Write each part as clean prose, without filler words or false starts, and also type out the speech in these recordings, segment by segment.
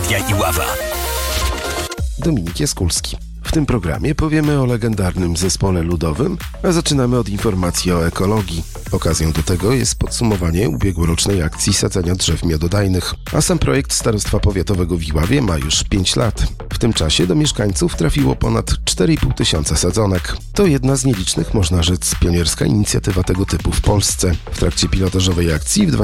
Wigilia Iława. Dominik Jaskulski. W tym programie powiemy o legendarnym zespole ludowym, a zaczynamy od informacji o ekologii. Okazją do tego jest podsumowanie ubiegłorocznej akcji sadzenia drzew miododajnych, a sam projekt Starostwa Powiatowego w Iławie ma już 5 lat. W tym czasie do mieszkańców trafiło ponad 4,5 tysiąca sadzonek. To jedna z nielicznych, można rzec, pionierska inicjatywa tego typu w Polsce. W trakcie pilotażowej akcji w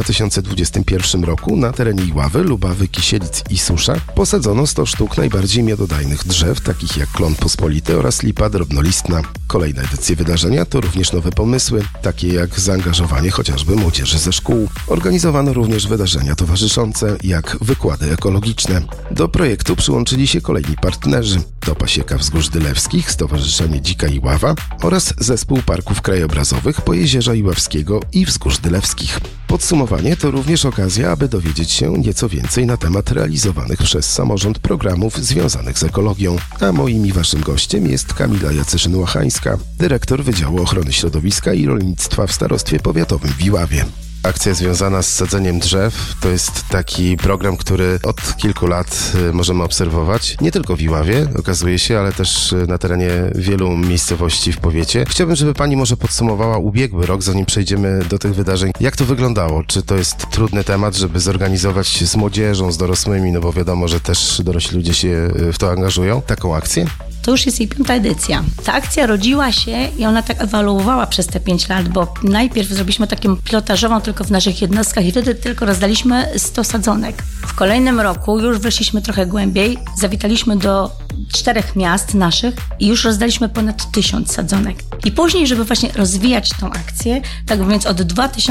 2021 roku na terenie Iławy, Lubawy, Kisielic i Susza posadzono 100 sztuk najbardziej miododajnych drzew, takich jak klon pospolity oraz lipa drobnolistna. Kolejne edycje wydarzenia to również nowe pomysły, takie jak zaangażowanie chociażby młodzieży ze szkół. Organizowano również wydarzenia towarzyszące, jak wykłady ekologiczne. Do projektu przyłączyli się kolejni partnerzy. To Pasieka Wzgórz Dylewskich, Stowarzyszenie Dzika Iława oraz Zespół Parków Krajobrazowych Pojezierza Iławskiego i Wzgórz Dylewskich. Podsumowanie to również okazja, aby dowiedzieć się nieco więcej na temat realizowanych przez samorząd programów związanych z ekologią. A moim i waszym gościem jest Kamila Jacyszyn-Łachańska, dyrektor Wydziału Ochrony Środowiska i Rolnictwa w Starostwie Powiatowym w Iławie. Akcja związana z sadzeniem drzew to jest taki program, który od kilku lat możemy obserwować. Nie tylko w Iławie, okazuje się, ale też na terenie wielu miejscowości w powiecie. Chciałbym, żeby pani może podsumowała ubiegły rok, zanim przejdziemy do tych wydarzeń. Jak to wyglądało? Czy to jest trudny temat, żeby zorganizować z młodzieżą, z dorosłymi, no bo wiadomo, że też dorośli ludzie się w to angażują, taką akcję? To już jest jej 5. edycja. Ta akcja rodziła się i ona tak ewoluowała przez te 5 lat, bo najpierw zrobiliśmy taką pilotażową tylko w naszych jednostkach i wtedy tylko rozdaliśmy 100 sadzonek. W kolejnym roku już weszliśmy trochę głębiej, zawitaliśmy do 4 miast naszych i już rozdaliśmy ponad 1000 sadzonek. I później, żeby właśnie rozwijać tą akcję, tak więc od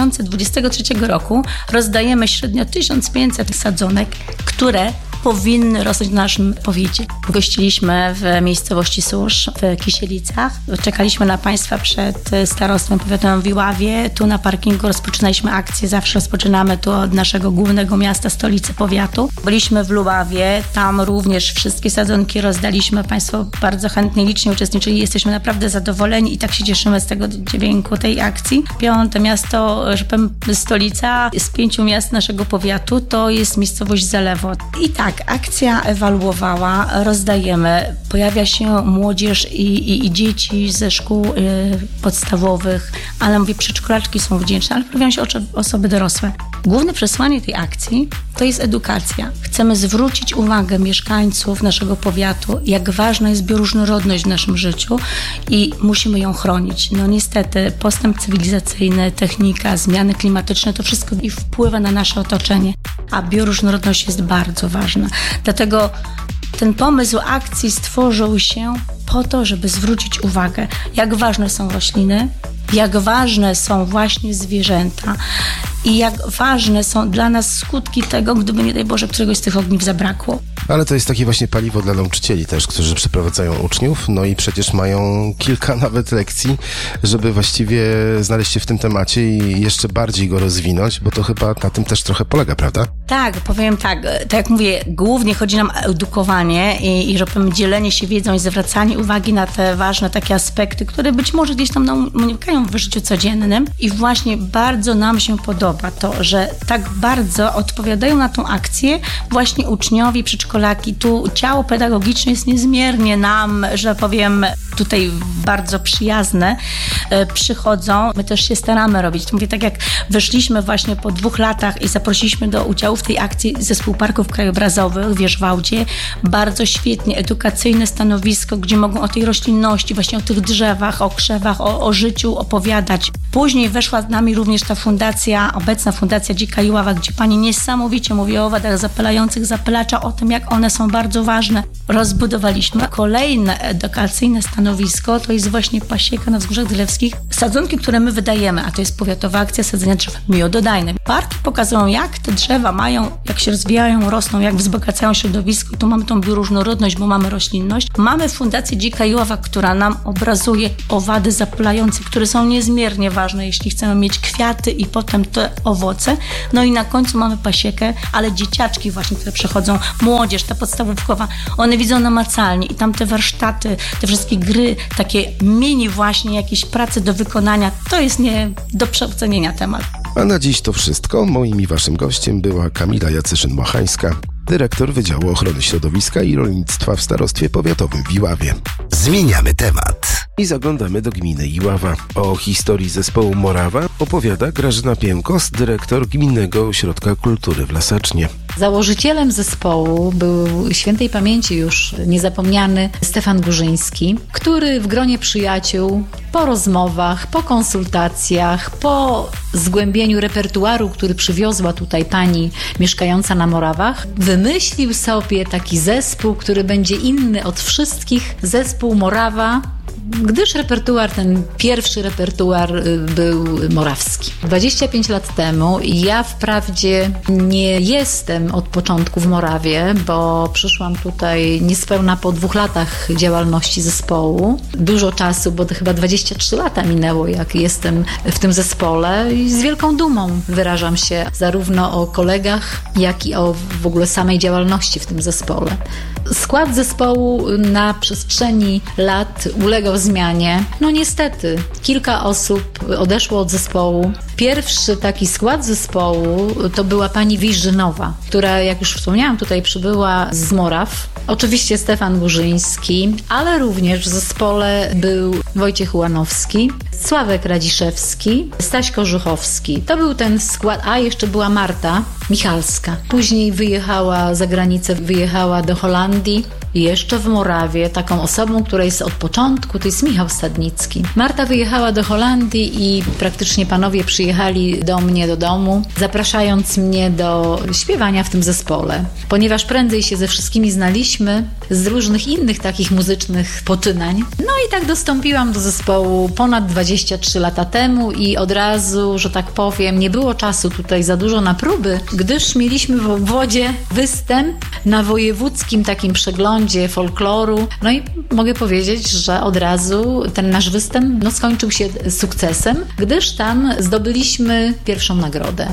2023 roku rozdajemy średnio 1500 sadzonek, które powinny rosnąć w naszym powiecie. Gościliśmy w miejscowości Susz, w Kisielicach. Czekaliśmy na Państwa przed Starostwem Powiatowym w Iławie. Tu na parkingu rozpoczynaliśmy akcję. Zawsze rozpoczynamy tu od naszego głównego miasta, stolicy powiatu. Byliśmy w Lubawie. Tam również wszystkie sadzonki rozdaliśmy. Państwo bardzo chętnie, licznie uczestniczyli. Jesteśmy naprawdę zadowoleni i tak się cieszymy z tego dźwięku tej akcji. 5. miasto, że powiem, stolica z 5 miast naszego powiatu to jest miejscowość Zalewo. I tak, akcja ewaluowała, rozdajemy, pojawia się młodzież i dzieci ze szkół podstawowych, ale mówię, przedszkolaczki są wdzięczne, ale pojawiają się osoby dorosłe. Główne przesłanie tej akcji to jest edukacja. Chcemy zwrócić uwagę mieszkańców naszego powiatu, jak ważna jest bioróżnorodność w naszym życiu i musimy ją chronić. No niestety postęp cywilizacyjny, technika, zmiany klimatyczne, to wszystko wpływa na nasze otoczenie, a bioróżnorodność jest bardzo ważna. Dlatego ten pomysł akcji stworzył się po to, żeby zwrócić uwagę, jak ważne są rośliny, jak ważne są właśnie zwierzęta i jak ważne są dla nas skutki tego, gdyby nie daj Boże któregoś z tych ogniw zabrakło. Ale to jest takie właśnie paliwo dla nauczycieli też, którzy przeprowadzają uczniów, no i przecież mają kilka nawet lekcji, żeby właściwie znaleźć się w tym temacie i jeszcze bardziej go rozwinąć, bo to chyba na tym też trochę polega, prawda? Tak, powiem tak jak mówię, głównie chodzi nam o edukowanie i że powiem, dzielenie się wiedzą i zwracanie uwagi na te ważne takie aspekty, które być może gdzieś tam unikają w życiu codziennym i właśnie bardzo nam się podoba to, że tak bardzo odpowiadają na tą akcję właśnie uczniowie, przedszkolaki. Tu ciało pedagogiczne jest niezmiernie nam, że powiem, tutaj bardzo przyjazne przychodzą. My też się staramy robić. Mówię, tak jak weszliśmy właśnie po 2 latach i zaprosiliśmy do udziału w tej akcji Zespół Parków Krajobrazowych w Wierzwałdzie. Bardzo świetnie edukacyjne stanowisko, gdzie mogą o tej roślinności, właśnie o tych drzewach, o krzewach, o życiu opowiadać. Później weszła z nami również ta fundacja, obecna Fundacja Dzika Iława, gdzie pani niesamowicie mówi o owadach zapylających, zapylacza, o tym, jak one są bardzo ważne. Rozbudowaliśmy kolejne edukacyjne stanowisko, to jest właśnie Pasieka na Wzgórzach Dylewskich. Sadzonki, które my wydajemy, a to jest powiatowa akcja sadzenia drzew miododajnych. Parki pokazują, jak te drzewa mają, jak się rozwijają, rosną, jak wzbogacają środowisko. Tu mamy tą bioróżnorodność, bo mamy roślinność. Mamy Fundację Dzika Iława, która nam obrazuje owady zapylające, które są niezmiernie ważne, jeśli chcemy mieć kwiaty i potem te owoce. No i na końcu mamy Pasiekę, ale dzieciaczki właśnie, które przechodzą, młodzież, ta podstawówkowa, one widzą namacalnie i tam te warsztaty, te wszystkie gry, takie mini właśnie jakieś prace do wykonania, to jest nie do przecenienia temat. A na dziś to wszystko. Moim i waszym gościem była Kamila Jacyszyn-Łachańska, dyrektor Wydziału Ochrony Środowiska i Rolnictwa w Starostwie Powiatowym w Iławie. Zmieniamy temat. I zaglądamy do gminy Iława. O historii zespołu Morawa opowiada Grażyna Piemkos, dyrektor Gminnego Ośrodka Kultury w Lasacznie. Założycielem zespołu był świętej pamięci już niezapomniany Stefan Górzyński, który w gronie przyjaciół po rozmowach, po konsultacjach, po zgłębieniu repertuaru, który przywiozła tutaj pani mieszkająca na Morawach, wymyślił sobie taki zespół, który będzie inny od wszystkich, zespół Morawa, gdyż ten pierwszy repertuar był morawski. 25 lat temu ja wprawdzie nie jestem od początku w Morawie, bo przyszłam tutaj niespełna po 2 latach działalności zespołu. Dużo czasu, bo to chyba 23 lata minęło, jak jestem w tym zespole i z wielką dumą wyrażam się zarówno o kolegach, jak i o w ogóle samej działalności w tym zespole. Skład zespołu na przestrzeni lat ulegał zmianie. No niestety, kilka osób odeszło od zespołu. Pierwszy taki skład zespołu to była pani Wiżdżynowa, która, jak już wspomniałam, tutaj przybyła z Moraw. Oczywiście Stefan Górzyński, ale również w zespole był Wojciech Ułanowski, Sławek Radziszewski, Staś Korzuchowski. To był ten skład, a jeszcze była Marta Michalska. Później wyjechała za granicę, wyjechała do Holandii. Jeszcze w Morawie taką osobą, która jest od początku, to jest Michał Stadnicki. Marta wyjechała do Holandii i praktycznie panowie przyjechali do mnie do domu, zapraszając mnie do śpiewania w tym zespole. Ponieważ prędzej się ze wszystkimi znaliśmy z różnych innych takich muzycznych poczynań. No i tak dostąpiłam do zespołu ponad 23 lata temu i od razu, że tak powiem, nie było czasu tutaj za dużo na próby, gdyż mieliśmy w obwodzie występ na wojewódzkim takim przeglądzie folkloru. No i mogę powiedzieć, że od razu ten nasz występ skończył się sukcesem, gdyż tam zdobyliśmy pierwszą nagrodę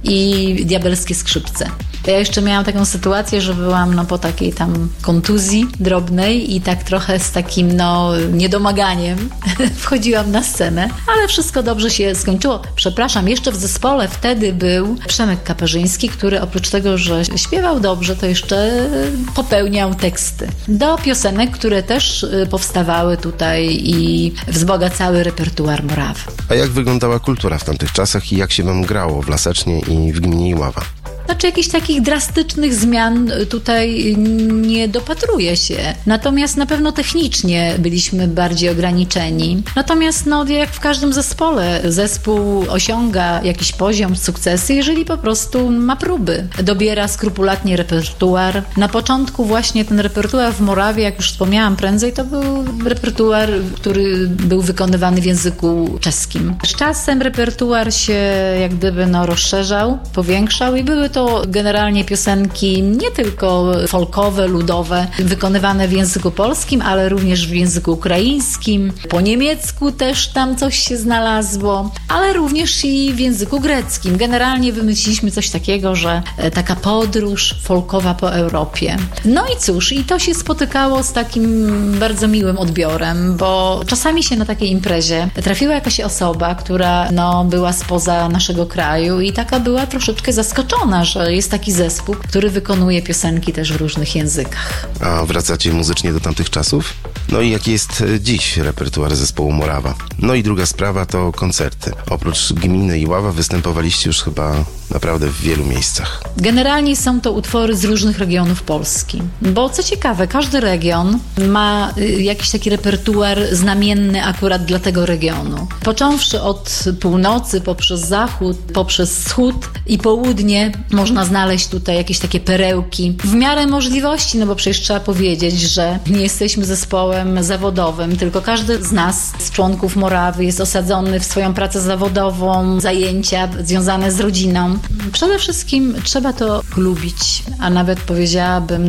i diabelskie skrzypce. Ja jeszcze miałam taką sytuację, że byłam po takiej tam kontuzji drobnej i tak trochę z takim niedomaganiem wchodziłam na scenę, ale wszystko dobrze się skończyło. Przepraszam, jeszcze w zespole wtedy był Przemek Kaperzyński, który oprócz tego, że śpiewał dobrze, to jeszcze popełniał teksty do piosenek, które też powstawały tutaj i wzbogacały repertuar Morawy. A jak wyglądała kultura w tamtych czasach i jak się wam grało w Lasacznie i w gminie Iława? Znaczy jakichś takich drastycznych zmian tutaj nie dopatruje się. Natomiast na pewno technicznie byliśmy bardziej ograniczeni. Natomiast jak w każdym zespole, zespół osiąga jakiś poziom, sukcesy, jeżeli po prostu ma próby. Dobiera skrupulatnie repertuar. Na początku właśnie ten repertuar w Morawie, jak już wspomniałam prędzej, to był repertuar, który był wykonywany w języku czeskim. Z czasem repertuar się jak gdyby rozszerzał, powiększał i były to generalnie piosenki nie tylko folkowe, ludowe, wykonywane w języku polskim, ale również w języku ukraińskim. Po niemiecku też tam coś się znalazło, ale również i w języku greckim. Generalnie wymyśliliśmy coś takiego, że taka podróż folkowa po Europie. No i cóż, i to się spotykało z takim bardzo miłym odbiorem, bo czasami się na takiej imprezie trafiła jakaś osoba, która była spoza naszego kraju i taka była troszeczkę zaskoczona, że jest taki zespół, który wykonuje piosenki też w różnych językach. A wracacie muzycznie do tamtych czasów? No i jaki jest dziś repertuar zespołu Morawa? No i druga sprawa to koncerty. Oprócz gminy Iława występowaliście już chyba naprawdę w wielu miejscach. Generalnie są to utwory z różnych regionów Polski, bo co ciekawe, każdy region ma jakiś taki repertuar znamienny akurat dla tego regionu. Począwszy od północy, poprzez zachód, poprzez wschód i południe można znaleźć tutaj jakieś takie perełki. W miarę możliwości, bo przecież trzeba powiedzieć, że nie jesteśmy zespołem zawodowym, tylko każdy z nas, z członków Morawy, jest osadzony w swoją pracę zawodową, zajęcia związane z rodziną. Przede wszystkim trzeba to lubić, a nawet powiedziałabym,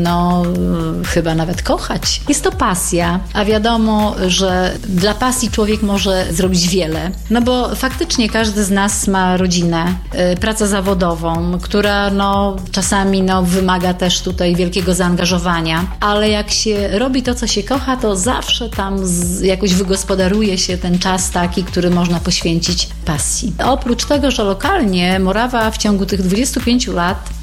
chyba nawet kochać. Jest to pasja, a wiadomo, że dla pasji człowiek może zrobić wiele. Bo faktycznie każdy z nas ma rodzinę, pracę zawodową, która czasami wymaga też tutaj wielkiego zaangażowania, ale jak się robi to, co się kocha, to zawsze tam jakoś wygospodaruje się ten czas taki, który można poświęcić pasji. Oprócz tego, że lokalnie Morawa w ciągu tych 25 lat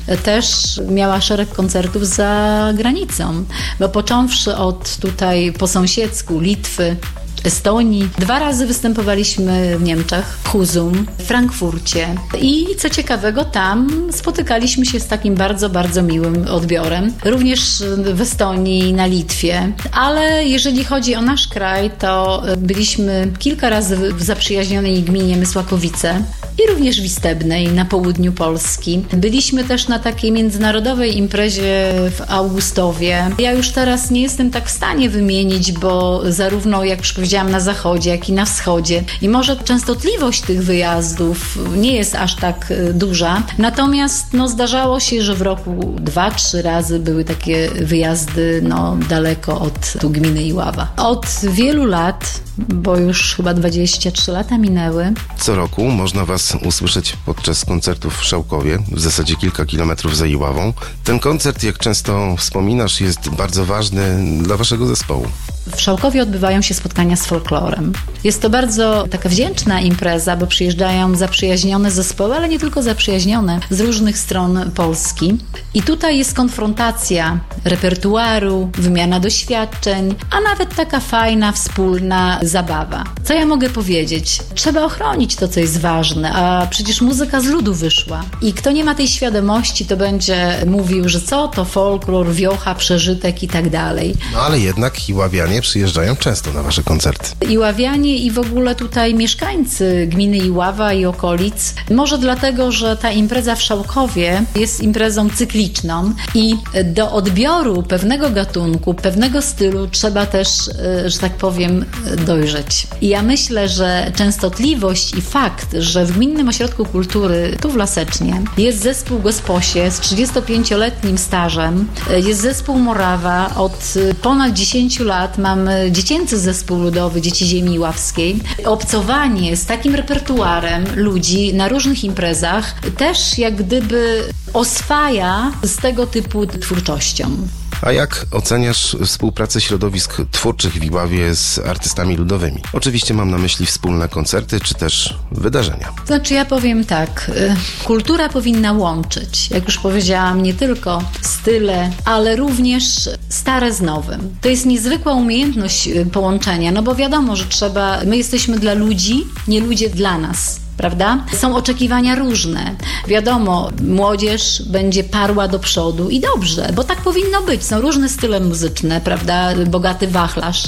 też miała szereg koncertów za granicą, bo począwszy od tutaj po sąsiedzku Litwy, Estonii. 2 razy występowaliśmy w Niemczech, w Huzum, w Frankfurcie i co ciekawego tam spotykaliśmy się z takim bardzo, bardzo miłym odbiorem. Również w Estonii, na Litwie, ale jeżeli chodzi o nasz kraj, to byliśmy kilka razy w zaprzyjaźnionej gminie Mysłakowice i również w Istebnej na południu Polski. Byliśmy też na takiej międzynarodowej imprezie w Augustowie. Ja już teraz nie jestem tak w stanie wymienić, bo zarówno, jak już powiedziałam, na zachodzie, jak i na wschodzie. I może częstotliwość tych wyjazdów nie jest aż tak duża. Natomiast zdarzało się, że w roku 2-3 razy były takie wyjazdy daleko od tu gminy Iława. Od wielu lat, bo już chyba 23 lata minęły. Co roku można Was usłyszeć podczas koncertów w Szałkowie, w zasadzie kilka kilometrów za Iławą. Ten koncert, jak często wspominasz, jest bardzo ważny dla Waszego zespołu. W Szałkowie odbywają się spotkania z folklorem. Jest to bardzo taka wdzięczna impreza, bo przyjeżdżają zaprzyjaźnione zespoły, ale nie tylko zaprzyjaźnione, z różnych stron Polski. I tutaj jest konfrontacja repertuaru, wymiana doświadczeń, a nawet taka fajna, wspólna zabawa. Co ja mogę powiedzieć? Trzeba ochronić to, co jest ważne, a przecież muzyka z ludu wyszła. I kto nie ma tej świadomości, to będzie mówił, że co to folklor, wiocha, przeżytek i tak dalej. Ale jednak iławianie przyjeżdżają często na Wasze koncerty. Iławianie i w ogóle tutaj mieszkańcy gminy Iława i okolic. Może dlatego, że ta impreza w Szałkowie jest imprezą cykliczną i do odbioru pewnego gatunku, pewnego stylu trzeba też, że tak powiem, dojrzeć. I ja myślę, że częstotliwość i fakt, że w Gminnym Ośrodku Kultury tu w Lasecznie jest zespół Gosposie z 35-letnim stażem, jest zespół Morawa od ponad 10 lat, mamy dziecięcy zespół ludowy Dzieci Ziemi Iławskiej. Obcowanie z takim repertuarem ludzi na różnych imprezach też jak gdyby oswaja z tego typu twórczością. A jak oceniasz współpracę środowisk twórczych w Iławie z artystami ludowymi? Oczywiście mam na myśli wspólne koncerty, czy też wydarzenia. Znaczy ja powiem tak, kultura powinna łączyć, jak już powiedziałam, nie tylko style, ale również stare z nowym. To jest niezwykła umiejętność połączenia, bo wiadomo, że my jesteśmy dla ludzi, nie ludzie dla nas. Prawda? Są oczekiwania różne. Wiadomo, młodzież będzie parła do przodu i dobrze, bo tak powinno być. Są różne style muzyczne, prawda? Bogaty wachlarz.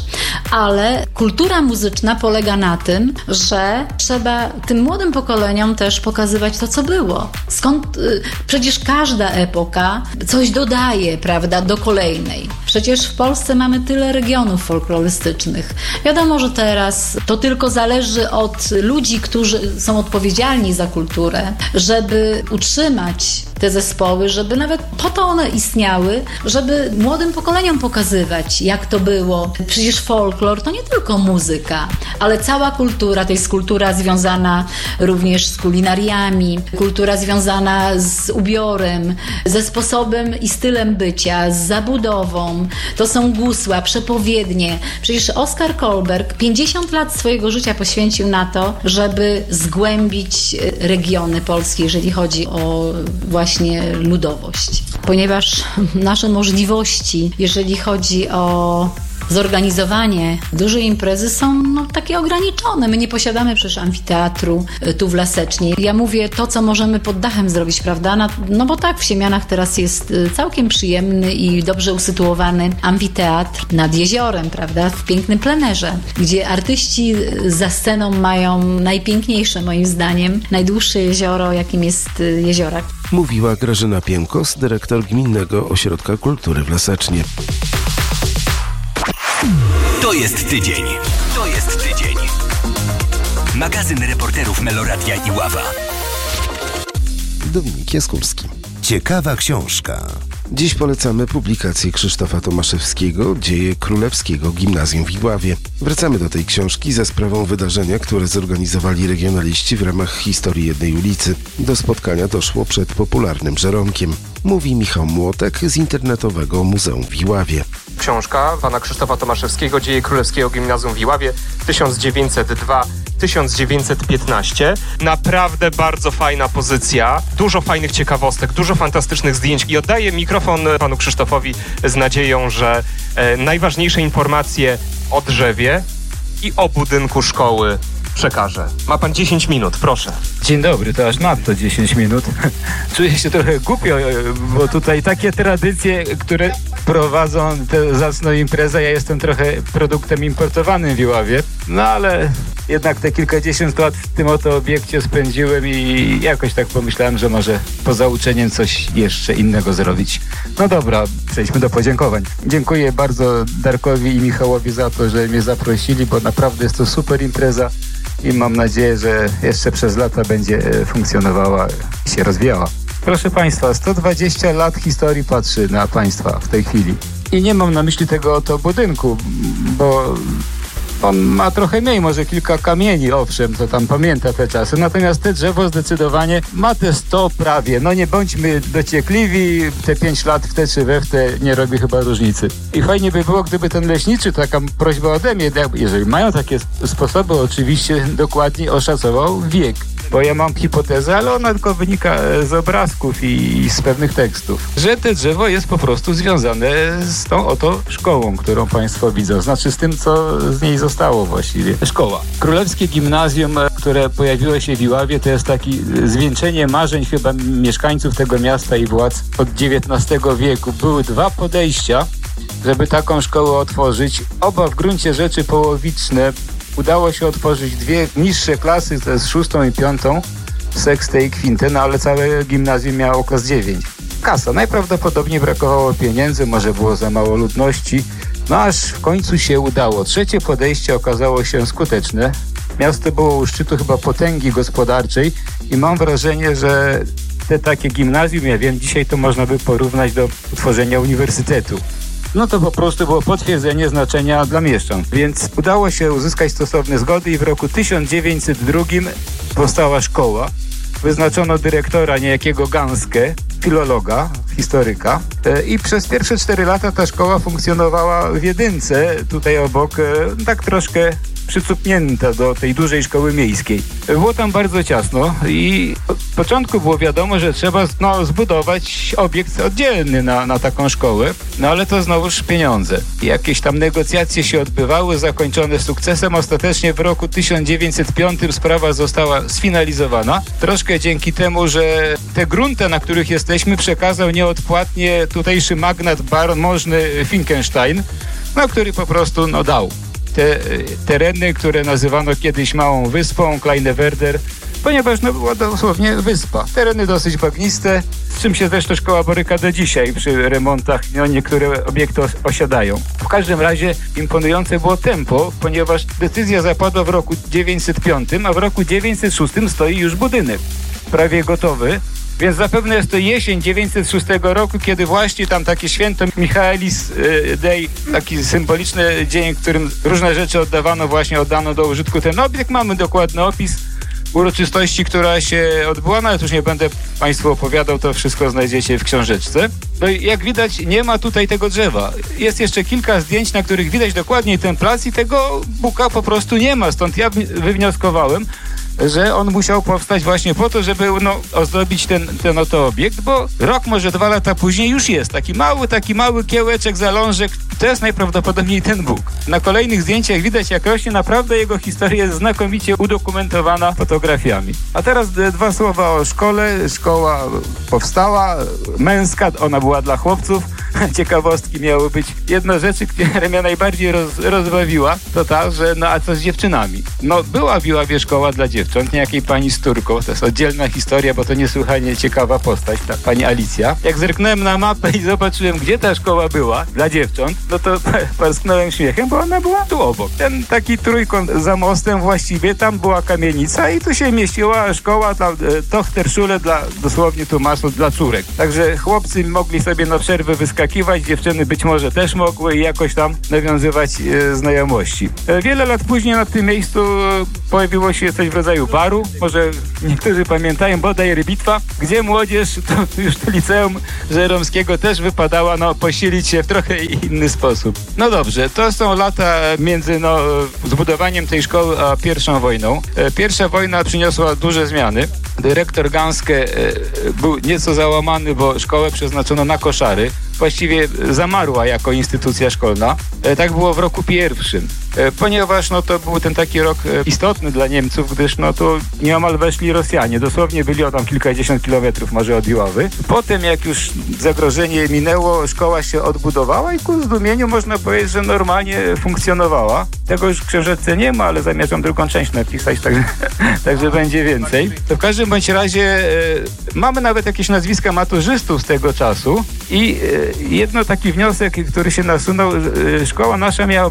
Ale kultura muzyczna polega na tym, że trzeba tym młodym pokoleniom też pokazywać to, co było. Przecież każda epoka coś dodaje, prawda, do kolejnej. Przecież w Polsce mamy tyle regionów folklorystycznych. Wiadomo, że teraz to tylko zależy od ludzi, którzy są odpowiedzialni za kulturę, żeby utrzymać te zespoły, żeby nawet po to one istniały, żeby młodym pokoleniom pokazywać, jak to było. Przecież folklor to nie tylko muzyka, ale cała kultura, to jest kultura związana również z kulinariami, kultura związana z ubiorem, ze sposobem i stylem bycia, z zabudową. To są gusła, przepowiednie. Przecież Oskar Kolberg 50 lat swojego życia poświęcił na to, żeby zgłębić regiony polskie, jeżeli chodzi o właśnie ludowość. Ponieważ nasze możliwości, jeżeli chodzi o zorganizowanie dużej imprezy, są takie ograniczone. My nie posiadamy przecież amfiteatru tu w Lasecznie. Ja mówię to, co możemy pod dachem zrobić, prawda? Bo tak, w Siemianach teraz jest całkiem przyjemny i dobrze usytuowany amfiteatr nad jeziorem, prawda? W pięknym plenerze, gdzie artyści za sceną mają najpiękniejsze, moim zdaniem, najdłuższe jezioro, jakim jest Jeziorak. Mówiła Grażyna Piemkos, dyrektor Gminnego Ośrodka Kultury w Lasecznie. To jest tydzień. To jest tydzień. Magazyn reporterów Meloradia Iława. Dominik Jaskólski. Ciekawa książka. Dziś polecamy publikację Krzysztofa Tomaszewskiego Dzieje Królewskiego Gimnazjum w Iławie. Wracamy do tej książki za sprawą wydarzenia, które zorganizowali regionaliści w ramach historii jednej ulicy. Do spotkania doszło przed popularnym Żeromkiem. Mówi Michał Młotek z Internetowego Muzeum w Iławie. Książka pana Krzysztofa Tomaszewskiego Dzieje Królewskiego Gimnazjum w Iławie 1902 1915. Naprawdę bardzo fajna pozycja, dużo fajnych ciekawostek, dużo fantastycznych zdjęć i oddaję mikrofon panu Krzysztofowi z nadzieją, że najważniejsze informacje o drzewie i o budynku szkoły przekaże. Ma pan 10 minut, proszę. Dzień dobry, to aż nadto 10 minut. Czuję się trochę głupio, bo tutaj takie tradycje, które prowadzą tę zacną imprezę, ja jestem trochę produktem importowanym w Iławie, no ale jednak te kilkadziesiąt lat w tym oto obiekcie spędziłem i jakoś tak pomyślałem, że może poza uczeniem coś jeszcze innego zrobić. No dobra, przejdźmy do podziękowań. Dziękuję bardzo Darkowi i Michałowi za to, że mnie zaprosili, bo naprawdę jest to super impreza i mam nadzieję, że jeszcze przez lata będzie funkcjonowała i się rozwijała. Proszę Państwa, 120 lat historii patrzy na Państwa w tej chwili. I nie mam na myśli tego oto budynku, bo on ma trochę mniej, może kilka kamieni, owszem, to tam pamięta te czasy. Natomiast te drzewo zdecydowanie ma te 100 prawie. No nie bądźmy dociekliwi, te 5 lat w te czy we w te nie robi chyba różnicy. I fajnie by było, gdyby ten leśniczy, taka prośba ode mnie, jeżeli mają takie sposoby, oczywiście dokładnie oszacował wiek. Bo ja mam hipotezę, ale ona tylko wynika z obrazków i z pewnych tekstów, że to drzewo jest po prostu związane z tą oto szkołą, którą Państwo widzą. Znaczy z tym, co z niej zostało właściwie. Szkoła. Królewskie Gimnazjum, które pojawiło się w Iławie, to jest takie zwieńczenie marzeń chyba mieszkańców tego miasta i władz od XIX wieku. Były 2 podejścia, żeby taką szkołę otworzyć. Oba w gruncie rzeczy połowiczne. Udało się otworzyć 2 niższe klasy, to jest 6. i 5. Sextę i Kwintę, no ale całe gimnazjum miało klas 9. Kasa. Najprawdopodobniej brakowało pieniędzy, może było za mało ludności, no aż w końcu się udało. 3. podejście okazało się skuteczne. Miasto było u szczytu chyba potęgi gospodarczej i mam wrażenie, że te takie gimnazjum, ja wiem, dzisiaj to można by porównać do utworzenia uniwersytetu. No to po prostu było potwierdzenie znaczenia dla mieszczan. Więc udało się uzyskać stosowne zgody i w roku 1902 powstała szkoła. Wyznaczono dyrektora niejakiego Ganskę, filologa, historyka. I przez pierwsze 4 lata ta szkoła funkcjonowała w Jedynce, tutaj obok, tak troszkę przycupnięta do tej dużej szkoły miejskiej. Było tam bardzo ciasno i od początku było wiadomo, że trzeba zbudować obiekt oddzielny na taką szkołę, no ale to znowuż pieniądze. Jakieś tam negocjacje się odbywały, zakończone sukcesem. Ostatecznie w roku 1905 sprawa została sfinalizowana. Troszkę dzięki temu, że te grunty, na których jesteśmy, przekazał nieodpłatnie tutejszy magnat baron możny Finkenstein, który po prostu dał. Te tereny, które nazywano kiedyś Małą Wyspą, Kleinewerder, ponieważ była dosłownie wyspa. Tereny dosyć bagniste, z czym się zresztą szkoła boryka do dzisiaj przy remontach, niektóre obiekty osiadają. W każdym razie imponujące było tempo, ponieważ decyzja zapadła w roku 1905, a w roku 1906 stoi już budynek, prawie gotowy. Więc zapewne jest to jesień 1906 roku, kiedy właśnie tam takie święto Michaelis Dei, taki symboliczny dzień, w którym różne rzeczy oddano do użytku ten obiekt. Mamy dokładny opis uroczystości, która się odbyła, no ale już nie będę Państwu opowiadał, to wszystko znajdziecie w książeczce. No i jak widać, nie ma tutaj tego drzewa. Jest jeszcze kilka zdjęć, na których widać dokładnie ten plac i tego buka po prostu nie ma. Stąd ja wywnioskowałem, że on musiał powstać właśnie po to, żeby ozdobić ten oto obiekt, bo rok, może 2 lata później już jest taki mały kiełeczek, zalążek. To jest najprawdopodobniej ten Bóg. Na kolejnych zdjęciach widać, jak rośnie, naprawdę jego historia jest znakomicie udokumentowana fotografiami. A teraz 2 słowa o szkole. Szkoła powstała, męska, ona była dla chłopców. Ciekawostki miały być. Jedna rzecz, która mnie najbardziej rozbawiła, to ta, że a co z dziewczynami? Była w Iławie szkoła dla dziewcząt, niejakiej pani Sturko. To jest oddzielna historia, bo to niesłychanie ciekawa postać, ta pani Alicja. Jak zerknąłem na mapę i zobaczyłem, gdzie ta szkoła była dla dziewcząt, to parsknąłem śmiechem, bo ona była tu obok. Ten taki trójkąt za mostem tam była kamienica i tu się mieściła szkoła, Tochterschule, dosłownie tłumacząc, dla córek. Także chłopcy mogli sobie na przerwę wyskakiwać podskakiwać, dziewczyny być może też mogły i jakoś tam nawiązywać znajomości. Wiele lat później na tym miejscu pojawiło się coś w rodzaju baru, może niektórzy pamiętają, bodaj Rybitwa, gdzie młodzież, to już do liceum żeromskiego też wypadała posilić się w trochę inny sposób. No dobrze, to są lata między zbudowaniem tej szkoły a I wojną. Pierwsza wojna przyniosła duże zmiany. Dyrektor Ganske był nieco załamany, bo szkołę przeznaczono na koszary. Właściwie zamarła jako instytucja szkolna. Tak było w roku pierwszym. Ponieważ to był ten taki rok istotny dla Niemców, gdyż tu nieomal weszli Rosjanie. Dosłownie byli o tam kilkadziesiąt kilometrów może od Iławy. Potem jak już zagrożenie minęło, szkoła się odbudowała i ku zdumieniu można powiedzieć, że normalnie funkcjonowała. Tego już w książeczce nie ma, ale zamierzam drugą część napisać, także będzie więcej. To w każdym bądź razie mamy nawet jakieś nazwiska maturzystów z tego czasu i jedno taki wniosek, który się nasunął, szkoła nasza miała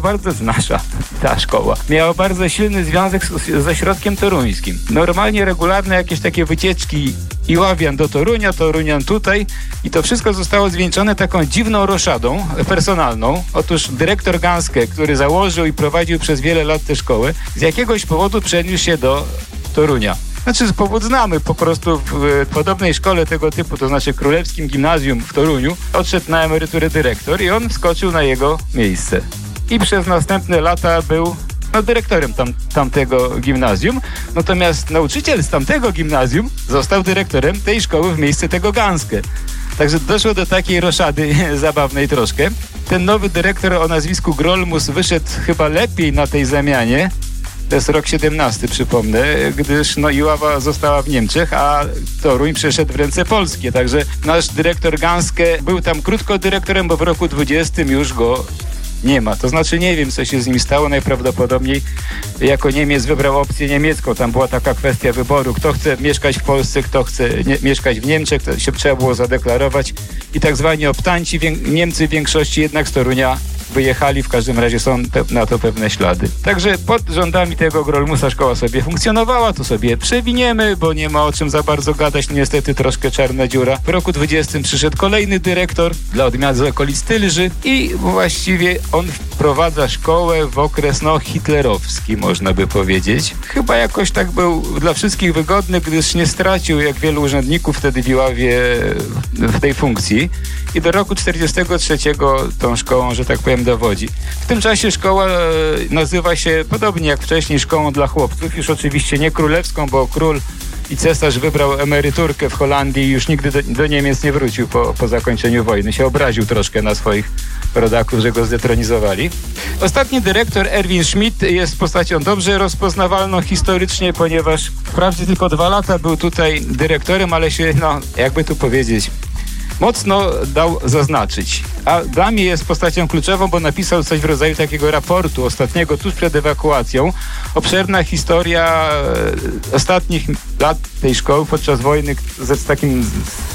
ta szkoła miała bardzo silny związek z ośrodkiem toruńskim. Normalnie regularne jakieś takie wycieczki Iławian do Torunia, Torunian tutaj i to wszystko zostało zwieńczone taką dziwną roszadą personalną. Otóż dyrektor Ganske, który założył i prowadził przez wiele lat tę szkołę, z jakiegoś powodu przeniósł się do Torunia. Powód znamy, po prostu w podobnej szkole tego typu, to znaczy Królewskim Gimnazjum w Toruniu, odszedł na emeryturę dyrektor i on wskoczył na jego miejsce. I przez następne lata był dyrektorem tamtego gimnazjum, natomiast nauczyciel z tamtego gimnazjum został dyrektorem tej szkoły w miejsce tego Ganske. Także doszło do takiej roszady zabawnej troszkę. Ten nowy dyrektor o nazwisku Grolmus wyszedł chyba lepiej na tej zamianie. To jest rok 17, przypomnę, gdyż Iława została w Niemczech, a Toruń przeszedł w ręce polskie. Także nasz dyrektor Ganske był tam krótko dyrektorem, bo w roku 20 już go nie ma. To znaczy nie wiem, co się z nim stało. Najprawdopodobniej jako Niemiec wybrał opcję niemiecką. Tam była taka kwestia wyboru. Kto chce mieszkać w Polsce, kto chce mieszkać w Niemczech. To się trzeba było zadeklarować. I tak zwani optanci, Niemcy w większości jednak z Torunia wyjechali. W każdym razie są na to pewne ślady. Także pod rządami tego Grolmusa szkoła sobie funkcjonowała. Tu sobie przewiniemy, bo nie ma o czym za bardzo gadać. Niestety troszkę czarna dziura. W roku 20 przyszedł kolejny dyrektor, dla odmiany z okolic Tylży i właściwie on wprowadza szkołę w okres hitlerowski, można by powiedzieć. Chyba jakoś tak był dla wszystkich wygodny, gdyż nie stracił, jak wielu urzędników wtedy w Iławie, w tej funkcji. I do roku 43 tą szkołą, że tak powiem, dowodzi. W tym czasie szkoła nazywa się podobnie jak wcześniej szkołą dla chłopców. Już oczywiście nie królewską, bo król i cesarz wybrał emeryturkę w Holandii i już nigdy do Niemiec nie wrócił po zakończeniu wojny. Się obraził troszkę na swoich rodaków, że go zdetronizowali. Ostatni dyrektor, Erwin Schmidt, jest postacią dobrze rozpoznawalną historycznie, ponieważ wprawdzie tylko 2 lata był tutaj dyrektorem, ale się, jakby tu powiedzieć, mocno dał zaznaczyć. A dla mnie jest postacią kluczową, bo napisał coś w rodzaju takiego raportu ostatniego tuż przed ewakuacją. Obszerna historia ostatnich lat tej szkoły podczas wojny z takim,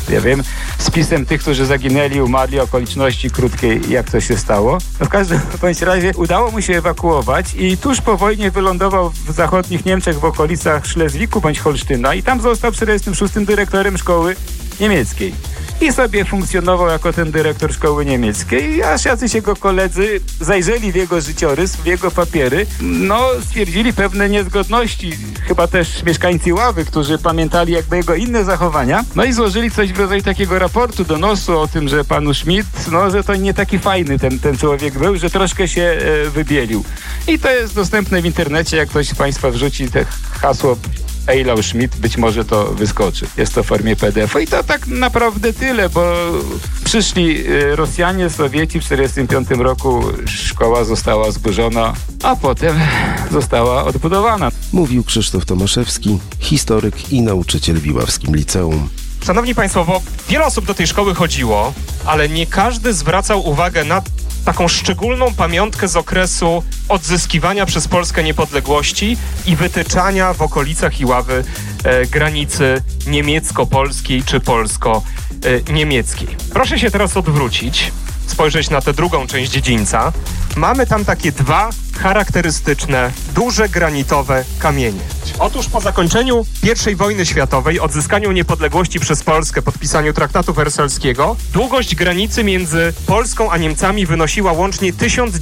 spisem tych, którzy zaginęli, umarli, okoliczności krótkiej, jak to się stało. W każdym bądź razie udało mu się ewakuować i tuż po wojnie wylądował w zachodnich Niemczech w okolicach Szlezwiku bądź Holsztyna i tam został w 1946 dyrektorem szkoły niemieckiej. I sobie funkcjonował jako ten dyrektor szkoły niemieckiej, aż jacyś jego koledzy zajrzeli w jego życiorys, w jego papiery, stwierdzili pewne niezgodności, chyba też mieszkańcy Iławy, którzy pamiętali jakby jego inne zachowania, i złożyli coś w rodzaju takiego raportu, donosu o tym, że panu Schmidt, że to nie taki fajny ten człowiek był, że troszkę się wybielił. I to jest dostępne w internecie, jak ktoś z Państwa wrzuci te hasło Eilau Schmidt, być może to wyskoczy. Jest to w formie PDF-u i to tak naprawdę tyle, bo przyszli Rosjanie, Sowieci w 1945 roku, szkoła została zburzona, a potem została odbudowana. Mówił Krzysztof Tomaszewski, historyk i nauczyciel w Iławskim Liceum. Szanowni Państwo, bo wiele osób do tej szkoły chodziło, ale nie każdy zwracał uwagę na taką szczególną pamiątkę z okresu odzyskiwania przez Polskę niepodległości i wytyczania w okolicach Iławy granicy niemiecko-polskiej czy polsko-niemieckiej. Proszę się teraz odwrócić, spojrzeć na tę drugą część dziedzińca. Mamy tam takie 2 charakterystyczne, duże granitowe kamienie. Otóż po zakończeniu I wojny światowej, odzyskaniu niepodległości przez Polskę, podpisaniu traktatu wersalskiego, długość granicy między Polską a Niemcami wynosiła łącznie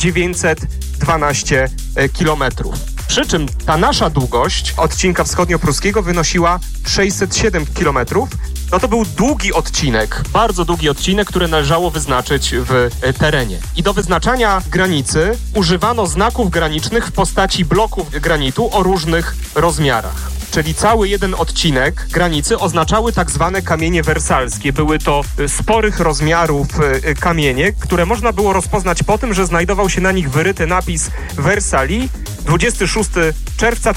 1912 kilometrów. Przy czym ta nasza długość odcinka wschodnio-pruskiego wynosiła 607 kilometrów. No to był długi odcinek, bardzo długi odcinek, który należało wyznaczyć w terenie. I do wyznaczania granicy używano znaków granicznych w postaci bloków granitu o różnych rozmiarach. Czyli cały jeden odcinek granicy oznaczały tak zwane kamienie wersalskie. Były to sporych rozmiarów kamienie, które można było rozpoznać po tym, że znajdował się na nich wyryty napis Wersali 26 czerwca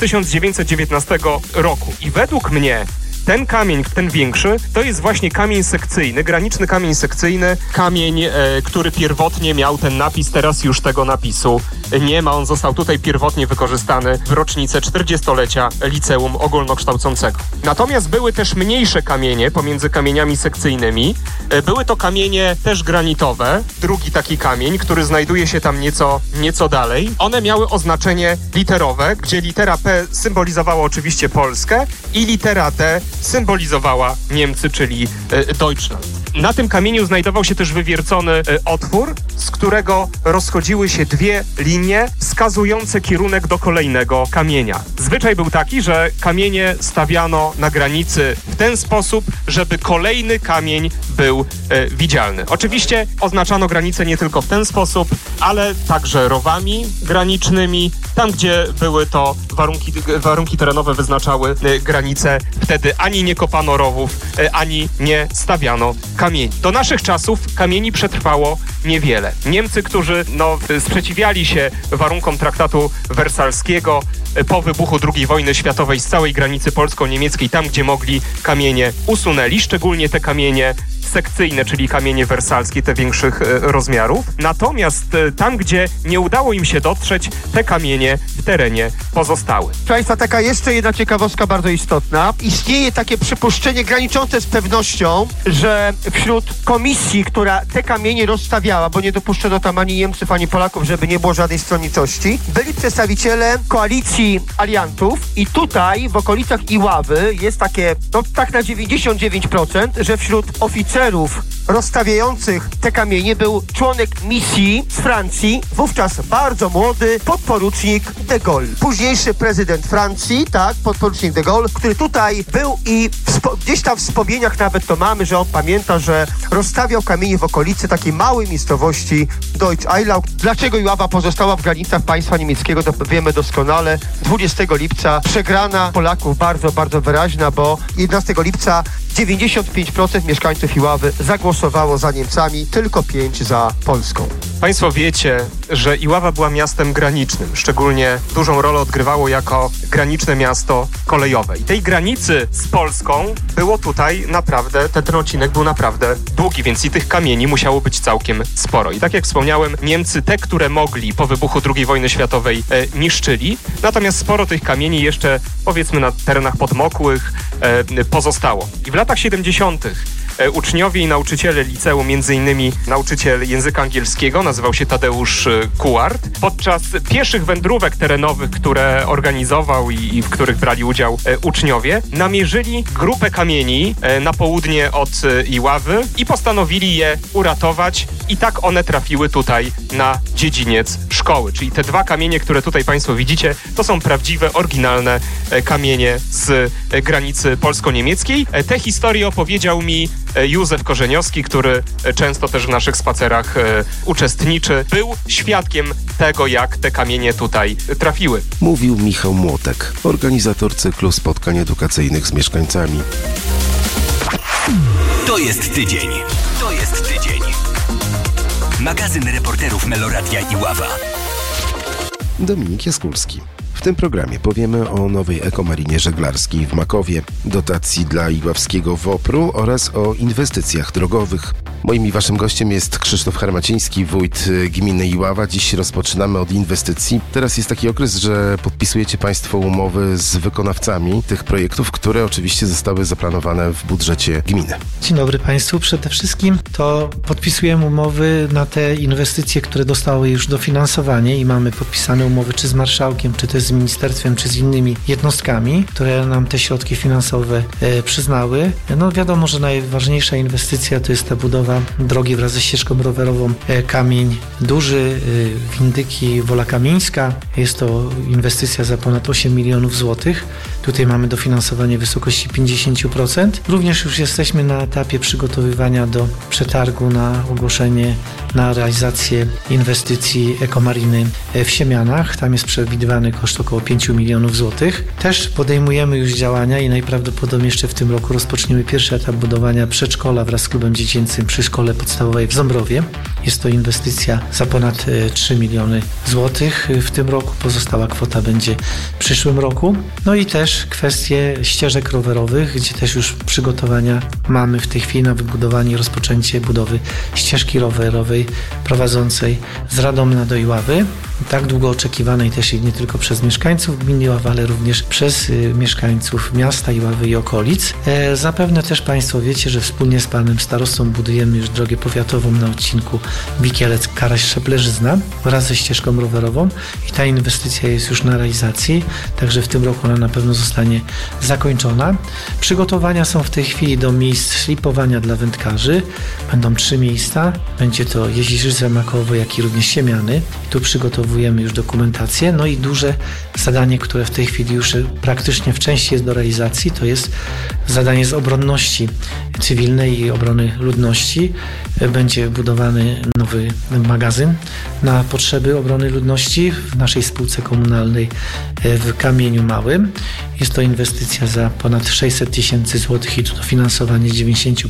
1919 roku. I według mnie ten kamień, ten większy, to jest właśnie kamień sekcyjny, graniczny kamień sekcyjny, kamień, który pierwotnie miał ten napis, teraz już tego napisu nie ma. On został tutaj pierwotnie wykorzystany w rocznicę 40-lecia Liceum Ogólnokształcącego. Natomiast były też mniejsze kamienie pomiędzy kamieniami sekcyjnymi. Były to kamienie też granitowe. Drugi taki kamień, który znajduje się tam nieco dalej. One miały oznaczenie literowe, gdzie litera P symbolizowała oczywiście Polskę i litera D symbolizowała Niemcy, czyli Deutschland. Na tym kamieniu znajdował się też wywiercony otwór, z którego rozchodziły się dwie linie wskazujące kierunek do kolejnego kamienia. Zwyczaj był taki, że kamienie stawiano na granicy w ten sposób, żeby kolejny kamień był widzialny. Oczywiście oznaczano granicę nie tylko w ten sposób, ale także rowami granicznymi. Tam, gdzie były to warunki terenowe wyznaczały granice, wtedy ani nie kopano rowów, ani nie stawiano kamieni. Do naszych czasów kamieni przetrwało niewiele. Niemcy, którzy sprzeciwiali się warunkom traktatu wersalskiego po wybuchu II wojny światowej z całej granicy polsko-niemieckiej, tam gdzie mogli, kamienie usunęli, szczególnie te kamienie sekcyjne, czyli kamienie wersalskie, te większych rozmiarów. Natomiast tam, gdzie nie udało im się dotrzeć, te kamienie w terenie pozostały. Proszę Państwa, taka jeszcze jedna ciekawostka bardzo istotna. Istnieje takie przypuszczenie graniczące z pewnością, że wśród komisji, która te kamienie rozstawiała, bo nie dopuszczono tam ani Niemców, ani Polaków, żeby nie było żadnej stronniczości, byli przedstawiciele koalicji aliantów i tutaj w okolicach Iławy jest takie, tak na 99%, że wśród oficerów rozstawiających te kamienie był członek misji z Francji, wówczas bardzo młody podporucznik de Gaulle. Późniejszy prezydent Francji, podporucznik de Gaulle, który tutaj był i gdzieś tam w wspomnieniach nawet to mamy, że on pamięta, że rozstawiał kamienie w okolicy takiej małej miejscowości Deutsch-Eylau. Dlaczego Iława pozostała w granicach państwa niemieckiego, to wiemy doskonale. 20 lipca przegrana Polaków bardzo, bardzo wyraźna, bo 11 lipca 95% mieszkańców Iławy zagłosowało za Niemcami, tylko 5% za Polską. Państwo wiecie, że Iława była miastem granicznym. Szczególnie dużą rolę odgrywało jako graniczne miasto kolejowe. I tej granicy z Polską było tutaj naprawdę, ten odcinek był naprawdę długi, więc i tych kamieni musiało być całkiem sporo. I tak jak wspomniałem, Niemcy te, które mogli po wybuchu II wojny światowej niszczyli, natomiast sporo tych kamieni jeszcze, powiedzmy, na terenach podmokłych pozostało. I w latach 70. uczniowie i nauczyciele liceum, między innymi nauczyciel języka angielskiego, nazywał się Tadeusz Kułart, podczas pieszych wędrówek terenowych, które organizował i w których brali udział uczniowie, namierzyli grupę kamieni na południe od Iławy i postanowili je uratować i tak one trafiły tutaj na dziedziniec szkoły. Czyli te dwa kamienie, które tutaj Państwo widzicie, to są prawdziwe, oryginalne kamienie z granicy polsko-niemieckiej. Te historie opowiedział mi Józef Korzeniowski, który często też w naszych spacerach uczestniczy. Był świadkiem tego, jak te kamienie tutaj trafiły. Mówił Michał Młotek, organizator cyklu spotkań edukacyjnych z mieszkańcami. To jest tydzień. To jest tydzień. Magazyn reporterów Meloradia Iława. Dominik Jaskulski. W tym programie powiemy o nowej ekomarinie żeglarskiej w Makowie, dotacji dla iławskiego WOPR-u oraz o inwestycjach drogowych. Moim i waszym gościem jest Krzysztof Harmaciński, wójt gminy Iława. Dziś rozpoczynamy od inwestycji. Teraz jest taki okres, że podpisujecie Państwo umowy z wykonawcami tych projektów, które oczywiście zostały zaplanowane w budżecie gminy. Dzień dobry Państwu. Przede wszystkim to podpisujemy umowy na te inwestycje, które dostały już dofinansowanie i mamy podpisane umowy czy z marszałkiem, czy też z z ministerstwem czy z innymi jednostkami, które nam te środki finansowe przyznały. No wiadomo, że najważniejsza inwestycja to jest ta budowa drogi wraz ze ścieżką rowerową Kamień Duży, Windyki, Wola Kamieńska. Jest to inwestycja za ponad 8 milionów złotych. Tutaj mamy dofinansowanie w wysokości 50%. Również już jesteśmy na etapie przygotowywania do przetargu na ogłoszenie na realizację inwestycji ekomariny w Siemianach. Tam jest przewidywany koszt około 5 milionów złotych. Też podejmujemy już działania i najprawdopodobniej jeszcze w tym roku rozpoczniemy pierwszy etap budowania przedszkola wraz z klubem dziecięcym przy szkole podstawowej w Ząbrowie. Jest to inwestycja za ponad 3 miliony złotych w tym roku. Pozostała kwota będzie w przyszłym roku. No i też kwestie ścieżek rowerowych, gdzie też już przygotowania mamy w tej chwili na wybudowanie i rozpoczęcie budowy ścieżki rowerowej prowadzącej z Radomna do Iławy. Tak długo oczekiwanej też nie tylko przez mieszkańców gminy Iława, ale również przez mieszkańców miasta Iławy i okolic. Zapewne też Państwo wiecie, że wspólnie z Panem Starostą budujemy już drogę powiatową na odcinku Wikielec-Karaś-Szeplerzyzna wraz ze ścieżką rowerową i ta inwestycja jest już na realizacji, także w tym roku ona na pewno zostanie zakończona. Przygotowania są w tej chwili do miejsc szlipowania dla wędkarzy. Będą 3 miejsca. Będzie to Jeziżyce, Makowo, jak i również Siemiany. Tu przygotowujemy już dokumentację. No i duże zadanie, które w tej chwili już praktycznie w części jest do realizacji, to jest zadanie z obronności cywilnej i obrony ludności. Będzie budowany nowy magazyn na potrzeby obrony ludności w naszej spółce komunalnej w Kamieniu Małym. Jest to inwestycja za ponad 600 tysięcy złotych i to dofinansowanie w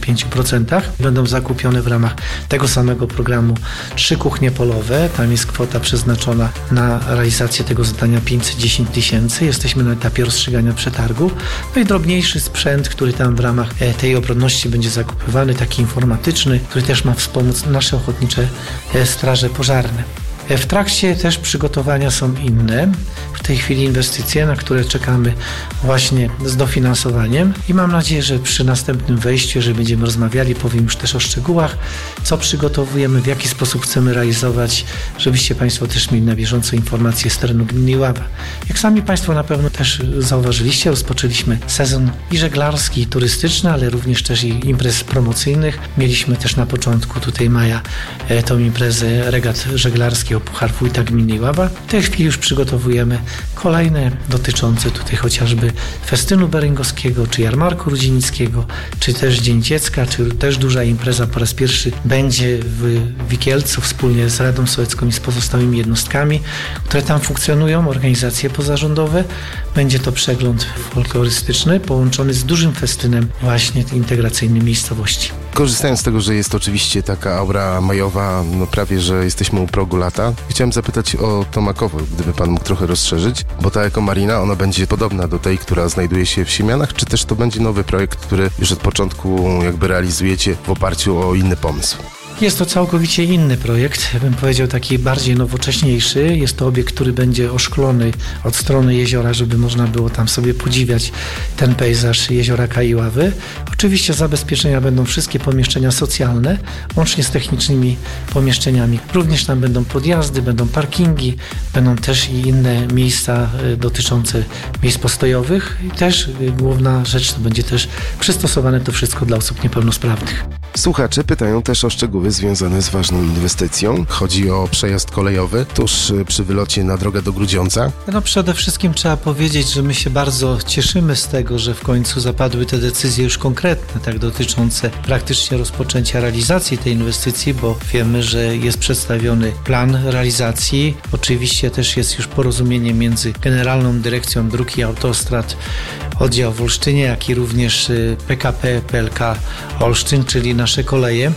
95%. Będą zakupione w ramach tego samego programu 3 kuchnie polowe. Tam jest kwota przeznaczona na realizację tego zadania 510 tysięcy. Jesteśmy na etapie rozstrzygania przetargu. No i drobniejszy sprzęt, który tam w ramach tej obronności będzie zakupywany, taki informatyczny, który też ma wspomóc nasze ochotnicze straże pożarne. W trakcie też przygotowania są inne. W tej chwili inwestycje, na które czekamy właśnie z dofinansowaniem i mam nadzieję, że przy następnym wejściu, jeżeli będziemy rozmawiali, powiem już też o szczegółach, co przygotowujemy, w jaki sposób chcemy realizować, żebyście Państwo też mieli na bieżąco informacje z terenu gminy Iława. Jak sami Państwo na pewno też zauważyliście, rozpoczęliśmy sezon i żeglarski, i turystyczny, ale również też i imprez promocyjnych. Mieliśmy też na początku tutaj maja tą imprezę regat żeglarski o Puchar Wójta Gminy Iława. W tej chwili już przygotowujemy kolejne dotyczące tutaj chociażby festynu beryngowskiego, czy jarmarku rudzinickiego, czy też Dzień Dziecka, czy też duża impreza po raz pierwszy będzie w Wikielcu wspólnie z Radą Sołecką i z pozostałymi jednostkami, które tam funkcjonują, organizacje pozarządowe. Będzie to przegląd folklorystyczny połączony z dużym festynem właśnie integracyjnym miejscowości. Korzystając z tego, że jest oczywiście taka aura majowa, no prawie, że jesteśmy u progu lata, chciałem zapytać o to Makowo, gdyby Pan mógł trochę rozszerzyć, bo ta ekomarina, ona będzie podobna do tej, która znajduje się w Siemianach, czy też to będzie nowy projekt, który już od początku jakby realizujecie w oparciu o inny pomysł? Jest to całkowicie inny projekt, bym powiedział taki bardziej nowocześniejszy. Jest to obiekt, który będzie oszklony od strony jeziora, żeby można było tam sobie podziwiać ten pejzaż jeziora Iławy. Oczywiście zabezpieczenia będą wszystkie pomieszczenia socjalne, łącznie z technicznymi pomieszczeniami. Również tam będą podjazdy, będą parkingi, będą też i inne miejsca dotyczące miejsc postojowych. I też główna rzecz to będzie też przystosowane to wszystko dla osób niepełnosprawnych. Słuchacze pytają też o szczegóły związane z ważną inwestycją. Chodzi o przejazd kolejowy tuż przy wylocie na drogę do Grudziądza. No przede wszystkim trzeba powiedzieć, że my się bardzo cieszymy z tego, że w końcu zapadły te decyzje już konkretne, tak dotyczące praktycznie rozpoczęcia realizacji tej inwestycji, bo wiemy, że jest przedstawiony plan realizacji. Oczywiście też jest już porozumienie między Generalną Dyrekcją Dróg i Autostrad Oddział w Olsztynie, jak i również PKP PLK Olsztyn, czyli nasze koleje.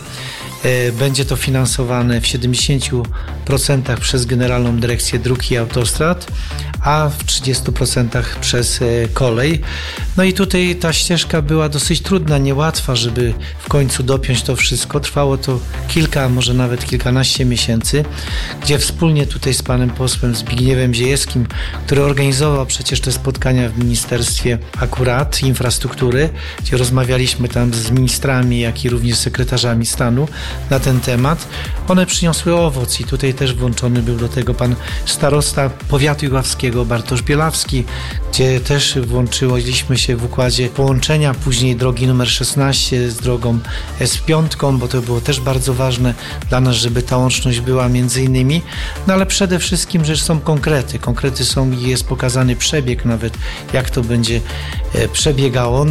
Będzie to finansowane w 70% przez Generalną Dyrekcję Dróg i Autostrad, a w 30% przez kolej. No i tutaj ta ścieżka była dosyć trudna, niełatwa, żeby w końcu dopiąć to wszystko. Trwało to kilka, może nawet kilkanaście miesięcy, gdzie wspólnie tutaj z panem posłem Zbigniewem Ziejewskim, który organizował przecież te spotkania w Ministerstwie akurat Infrastruktury, gdzie rozmawialiśmy tam z ministrami, jak i również sekretarzami stanu na ten temat. One przyniosły owoc i tutaj tutaj też włączony był do tego pan starosta powiatu iławskiego Bartosz Bielawski, gdzie też włączyliśmy się w układzie połączenia później drogi numer 16 z drogą S5, bo to było też bardzo ważne dla nas, żeby ta łączność była między innymi, no ale przede wszystkim, że są konkrety. Konkrety są i jest pokazany przebieg nawet, jak to będzie przebiegało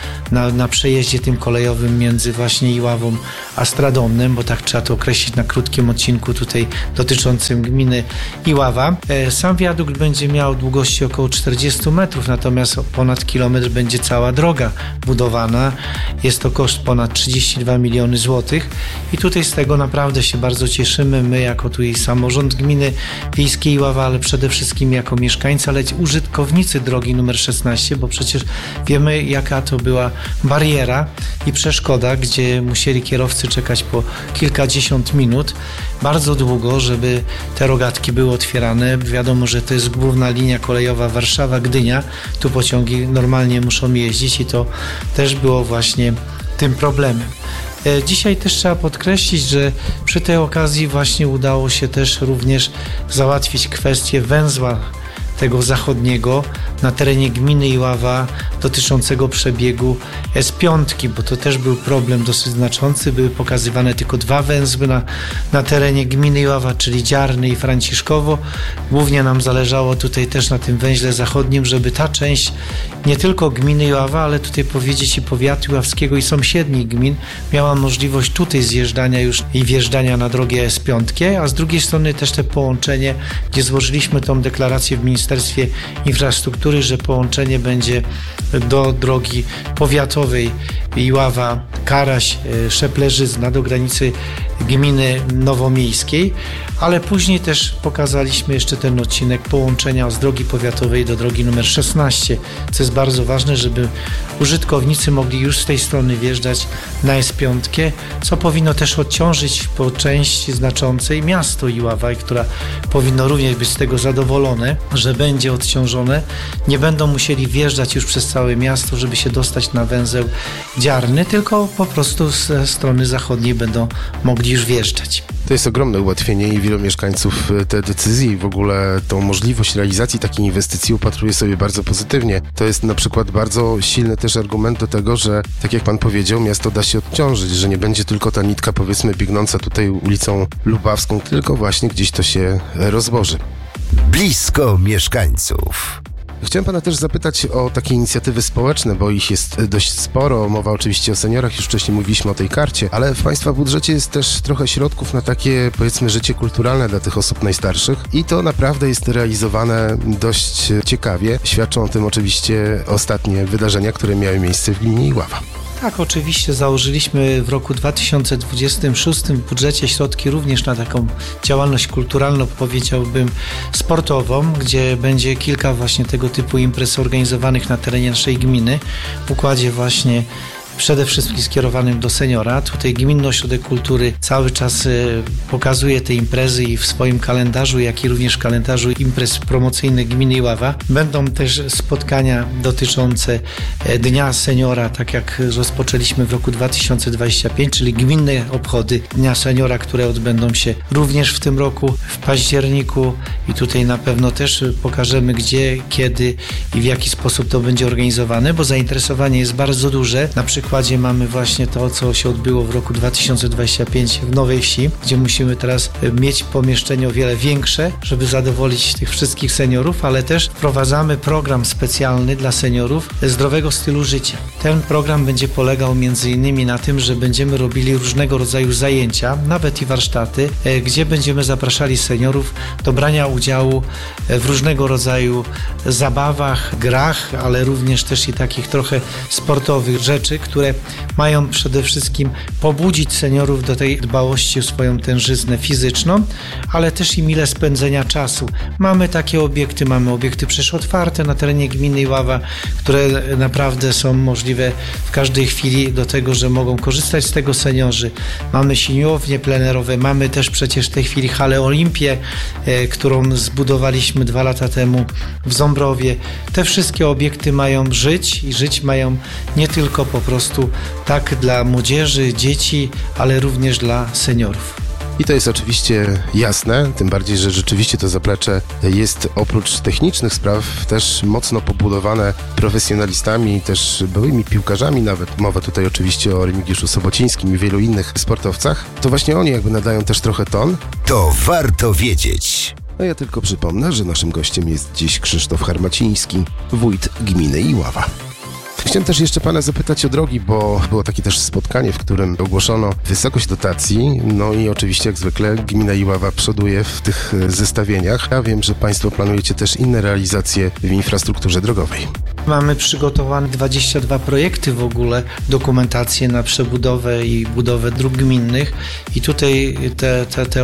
na przejeździe tym kolejowym między właśnie Iławą a Stradomnem, bo tak trzeba to określić na krótkim odcinku tutaj dotyczącym gminy Iława. Sam wiadukt będzie miał długości około 40 metrów, natomiast ponad kilometr będzie cała droga budowana. Jest to koszt ponad 32 miliony złotych i tutaj z tego naprawdę się bardzo cieszymy. My jako tu i samorząd gminy wiejskiej Iława, ale przede wszystkim jako mieszkańcy, ale użytkownicy drogi numer 16, bo przecież wiemy, jaka to była bariera i przeszkoda, gdzie musieli kierowcy czekać po kilkadziesiąt minut, bardzo długo, żeby te rogatki były otwierane. Wiadomo, że to jest główna linia kolejowa Warszawa-Gdynia, tu pociągi normalnie muszą jeździć i to też było właśnie tym problemem. Dzisiaj też trzeba podkreślić, że przy tej okazji właśnie udało się też również załatwić kwestię węzła tego zachodniego na terenie gminy Iława dotyczącego przebiegu S5, bo to też był problem dosyć znaczący. Były pokazywane tylko dwa węzły na terenie gminy Iława, czyli Dziarny i Franciszkowo. Głównie nam zależało tutaj też na tym węźle zachodnim, żeby ta część nie tylko gminy Iława, ale tutaj powiedzieć i powiatu iławskiego i sąsiednich gmin miała możliwość tutaj zjeżdżania już i wjeżdżania na drogę S5, a z drugiej strony też te połączenie, gdzie złożyliśmy tą deklarację w Ministerstwie Infrastruktury, że połączenie będzie do drogi powiatowej Iława, Karaś, Szeplerzyzna do granicy gminy nowomiejskiej, ale później też pokazaliśmy jeszcze ten odcinek połączenia z drogi powiatowej do drogi numer 16, co jest bardzo ważne, żeby użytkownicy mogli już z tej strony wjeżdżać na S5, co powinno też odciążyć po części znaczącej miasto Iława, która powinno również być z tego zadowolone, że będzie odciążone. Nie będą musieli wjeżdżać już przez całe miasto, żeby się dostać na węzeł Dziarny, tylko po prostu ze strony zachodniej będą mogli już wjeżdżać. To jest ogromne ułatwienie i wielu mieszkańców te decyzje i w ogóle tą możliwość realizacji takiej inwestycji upatruje sobie bardzo pozytywnie. To jest na przykład bardzo silny też argument do tego, że tak jak pan powiedział, miasto da się odciążyć, że nie będzie tylko ta nitka powiedzmy biegnąca tutaj ulicą Lubawską, tylko właśnie gdzieś to się rozłoży. Blisko mieszkańców. Chciałem pana też zapytać o takie inicjatywy społeczne, bo ich jest dość sporo. Mowa oczywiście o seniorach, już wcześniej mówiliśmy o tej karcie, ale w państwa budżecie jest też trochę środków na takie, powiedzmy, życie kulturalne dla tych osób najstarszych i to naprawdę jest realizowane dość ciekawie. Świadczą o tym oczywiście ostatnie wydarzenia, które miały miejsce w gminie Iława. Tak, oczywiście założyliśmy w roku 2026 w budżecie środki również na taką działalność kulturalną, powiedziałbym sportową, gdzie będzie kilka właśnie tego typu imprez organizowanych na terenie naszej gminy w układzie właśnie przede wszystkim skierowanym do seniora. Tutaj Gminny Ośrodek Kultury cały czas pokazuje te imprezy i w swoim kalendarzu, jak i również w kalendarzu imprez promocyjnych gminy Iława. Będą też spotkania dotyczące Dnia Seniora, tak jak rozpoczęliśmy w roku 2025, czyli gminne obchody Dnia Seniora, które odbędą się również w tym roku, w październiku i tutaj na pewno też pokażemy gdzie, kiedy i w jaki sposób to będzie organizowane, bo zainteresowanie jest bardzo duże. Na przykładzie mamy właśnie to, co się odbyło w roku 2025 w Nowej Wsi, gdzie musimy teraz mieć pomieszczenie o wiele większe, żeby zadowolić tych wszystkich seniorów, ale też wprowadzamy program specjalny dla seniorów zdrowego stylu życia. Ten program będzie polegał m.in. na tym, że będziemy robili różnego rodzaju zajęcia, nawet i warsztaty, gdzie będziemy zapraszali seniorów do brania udziału w różnego rodzaju zabawach, grach, ale również też i takich trochę sportowych rzeczy, które mają przede wszystkim pobudzić seniorów do tej dbałości o swoją tężyznę fizyczną, ale też i mile spędzenia czasu. Mamy takie obiekty, mamy obiekty przecież otwarte na terenie gminy Iława, które naprawdę są możliwe w każdej chwili do tego, że mogą korzystać z tego seniorzy. Mamy siłownie plenerowe, mamy też przecież w tej chwili halę Olimpię, którą zbudowaliśmy 2 lata temu w Ząbrowie. Te wszystkie obiekty mają żyć i żyć mają nie tylko po prostu tak dla młodzieży, dzieci, ale również dla seniorów. I to jest oczywiście jasne, tym bardziej, że rzeczywiście to zaplecze jest oprócz technicznych spraw też mocno pobudowane profesjonalistami, też byłymi piłkarzami nawet. Mowa tutaj oczywiście o Remigiuszu Sobocińskim i wielu innych sportowcach. To właśnie oni jakby nadają też trochę ton. To warto wiedzieć. A ja tylko przypomnę, że naszym gościem jest dziś Krzysztof Harmaciński, wójt gminy Iława. Chciałem też jeszcze pana zapytać o drogi, bo było takie też spotkanie, w którym ogłoszono wysokość dotacji, no i oczywiście jak zwykle gmina Iława przoduje w tych zestawieniach. Ja wiem, że państwo planujecie też inne realizacje w infrastrukturze drogowej. Mamy przygotowane 22 projekty w ogóle, dokumentacje na przebudowę i budowę dróg gminnych i tutaj te